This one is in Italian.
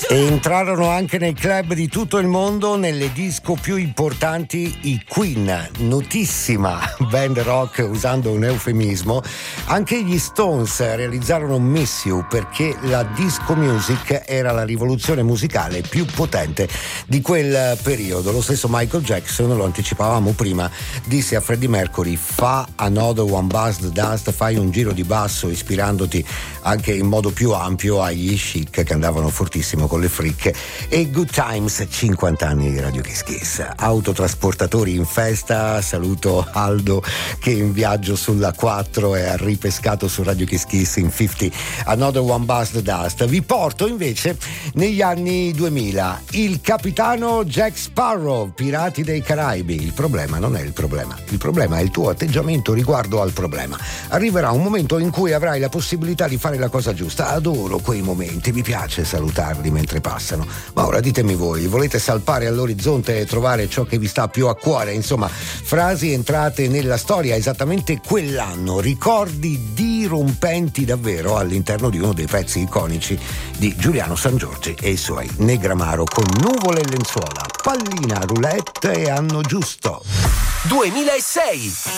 E entrarono anche nei club di tutto il mondo, nelle disco più importanti, i Queen, notissima band rock, usando un eufemismo. Anche gli Stones realizzarono Miss You, perché la disco music era la rivoluzione musicale più potente di quel periodo. Lo stesso Michael Jackson, lo anticipavamo prima, disse a Freddie Mercury: fa Another One Bites the Dust, fai un giro di basso, ispirandoti anche in modo più ampio agli Chic, che andavano fortissimo con le Freak. E Good Times, 50 anni di Radio Kiss Kiss. Autotrasportatori in festa, saluto Aldo che in viaggio sulla 4 è ripescato su Radio Kiss Kiss in 50 Another One Bites the Dust. Vi porto invece negli anni 2000, il capitano Jack Sparrow, Pirati dei Caraibi. Il problema non è il problema è il tuo atteggiamento riguardo al problema. Arriverà un momento in cui avrai la possibilità di fare la cosa giusta. Adoro quei momenti, mi piace salutarli mentre passano. Ma ora ditemi voi, volete salpare all'orizzonte e trovare ciò che vi sta più a cuore? Insomma, frasi entrate nella storia esattamente quell'anno, ricordi dirompenti davvero all'interno di uno dei pezzi iconici di Giuliano Sangiorgi e i suoi Negramaro, con Nuvole e lenzuola, Pallina, Roulette e Anno Giusto. 2006.